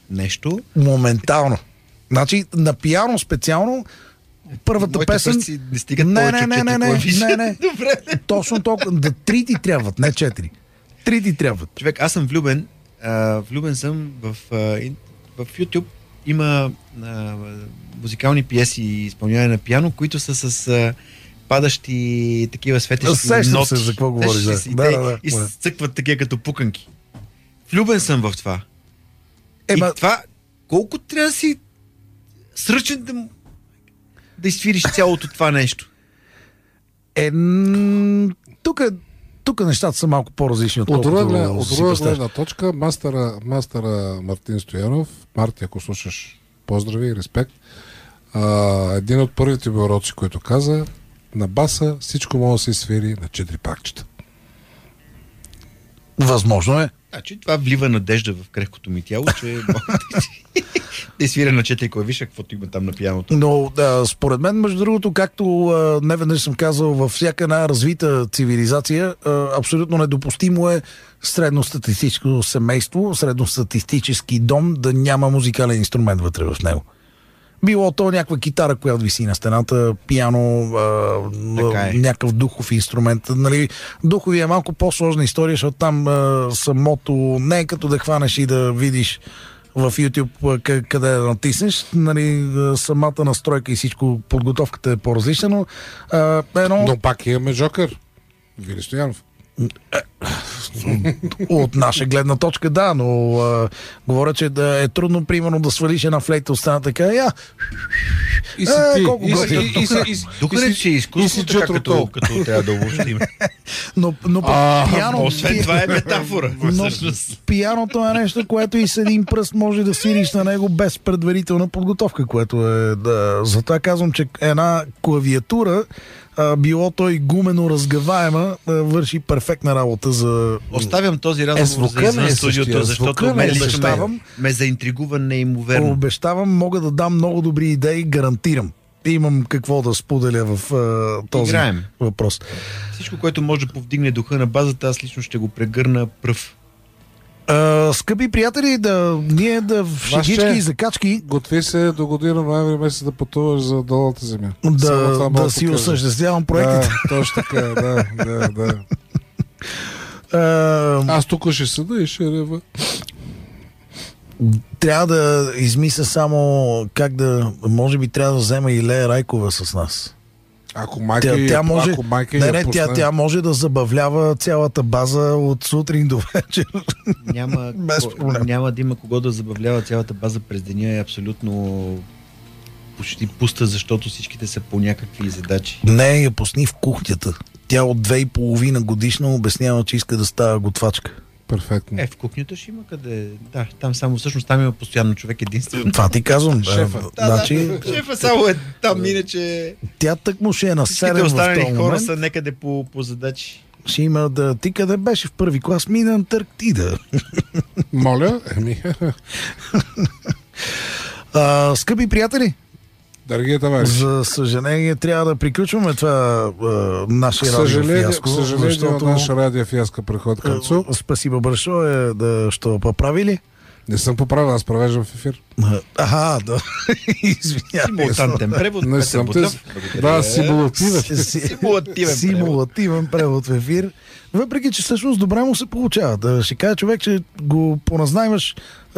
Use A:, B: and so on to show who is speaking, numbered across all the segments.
A: нещо.
B: Моментално. Значи на пиано специално първата песен...
A: Не стигат повече от 4 клавиши.
B: Не. Добре. Точно толкова. 3 ти трябват, не 4. 3 ти трябват.
A: Човек, аз съм влюбен. Влюбен съм в YouTube. Има музикални пиеси и изпълняване на пиано, които са с падащи такива светещи ноти.
B: Се за какво говориш.
A: И цъкват такива като пуканки. Влюбен съм в това. Това, колко трябва да си сръчен да изфириш цялото това нещо?
B: Тук нещата са малко по-различни.
C: От друга гледна точка, мастера Мартин Стоянов, Марти, ако слушаш, поздрави и респект, един от първите ми уроци, който каза, на баса всичко може да се свири на 4 пакчета.
B: Възможно е.
A: Значи това влива надежда в крехкото ми тяло, че да свиря на 4 клавиша, каквото има там на пианото.
B: Но според мен, между другото, както неведнъж съм казал, във всяка една развита цивилизация, абсолютно недопустимо е средностатистическо семейство, средностатистически дом да няма музикален инструмент вътре в него. Било то някаква китара, която виси на стената, пиано, някакъв духов инструмент. Нали, духови е малко по-сложна история, защото там самото не е като да хванеш и да видиш в YouTube къде да натиснеш. Нали, самата настройка и всичко, подготовката е по-различна, но
C: Но пак имаме Жокер. Вили Стоянов.
B: От наша гледна точка, да, но говоря, че да е трудно, примерно, да свалиш една флейта от страната, така,
A: и си ти. Тук не си изкуство, така като трябва да обобщим.
B: Но пиано...
A: Освен това е метафора.
B: Но пианото е нещо, което и с един пръст може да свириш на него без предварителна подготовка, което е... Затова казвам, че една клавиатура, било той гумено разгъваема, върши перфектна работа за...
A: Оставям този разговор за извън студиото, защото ме заинтригува неимоверно.
B: Обещавам, мога да дам много добри идеи, гарантирам. Имам какво да споделя в този въпрос.
A: Всичко, което може да повдигне духа на базата, аз лично ще го прегърна пръв.
B: Скъпи приятели, ние в шегички и закачки...
C: Готви се до година ноември месец да пътуваш за долната земя.
B: Да си осъществявам проектите.
C: Точно така, да. Аз тук ще седа и ще рева.
B: Трябва да измисля само как да... Може би трябва да взема и Лея Райкова с нас.
C: Ако майка
B: тя може да забавлява цялата база от сутрин до вечер.
A: Няма да има кого да забавлява цялата база през деня. Е абсолютно почти пуста, защото всичките са по някакви задачи.
B: Не, я пусни в кухнята. Тя от 2,5 годишна обяснява, че иска да става готвачка.
C: Перфектно.
A: В кухнята ще има къде... Да, там само всъщност там има постоянно човек единствено.
B: Това ти казвам.
A: Шефа. Шефа само е там, иначе...
B: Тя тъкмо ще е на 7 в този
A: останали хора са некъде по задачи.
B: Ще има да... Ти къде беше в първи клас? Мина Антарктида.
C: Моля?
B: Скъпи приятели,
C: дорогие товарищи,
B: за съжаление трябва да приключваме това наше радиофиаско.
C: Защото наша радиофиаско преход към концу.
B: Спасибо большое, що поправили.
C: Не съм поправил, аз провеждам в ефир.
B: Да. Извинявай.
A: Симултантен превод.
C: Не съм
B: симулативен превод в ефир. Въпреки, че всъщност добре му се получава. Да ще кажа човек, че го поназнаймаш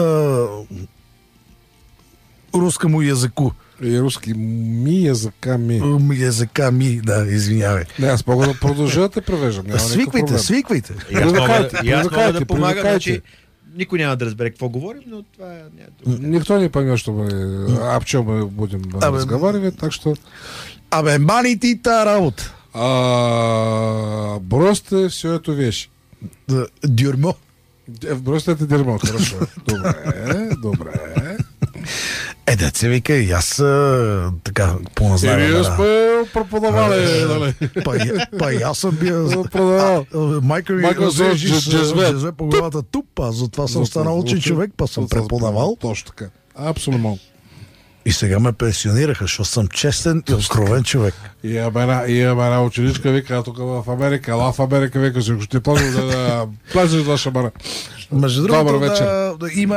B: руска му языку.
C: И руски языка ми.
B: Да, извинявай.
C: Не, аз мога да продължа да те превеждам.
B: Свиквайте.
A: И аз мога да помагам, значи никой няма да разбере какво говорим, но това няма.
C: Никто не пойме, что мы об чем мы будем разговаривать, так что...
B: мани ти та работа.
C: Бросьте всю эту вещь.
B: Дюрмо.
C: Бросьте это дерьмо, хорошо. Добре.
B: Да се вика и аз така по-назнавам.
C: И аз преподавали.
B: Па и аз съм бил Майкъл Джезве по главата тупа, затова съм станал учен човек, па съм преподавал.
C: Точно така. Абсолютно.
B: И сега ме пенсионираха, защото съм честен и откровен човек.
C: И една ученичка вика тук в Америка, ала в Америка вика, ще плазиш да шамара.
B: Между другото, има